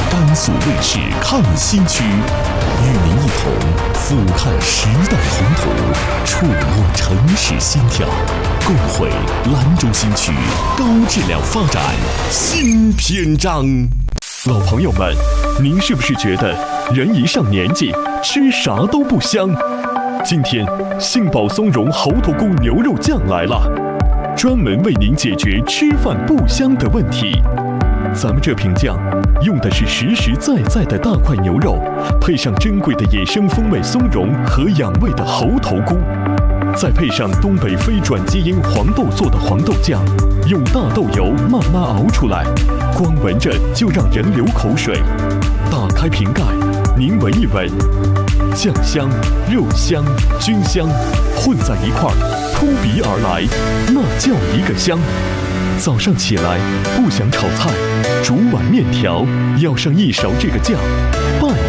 甘肃卫视看新区，与您一同俯瞰时代宏图，触摸城市心跳，共绘兰州新区高质量发展新篇章。老朋友们，您是不是觉得人一上年纪吃啥都不香？今天杏宝松茸猴头菇牛肉酱来了，专门为您解决吃饭不香的问题。咱们这瓶酱用的是实实在在的大块牛肉，配上珍贵的野生风味松茸和养胃的猴头菇，再配上东北非转基因黄豆做的黄豆酱，用大豆油慢慢熬出来，光闻着就让人流口水。打开瓶盖，您闻一闻，酱香、肉香、菌香混在一块儿，扑鼻而来，那叫一个香。早上起来不想炒菜，煮碗面条，要上一勺这个酱，拌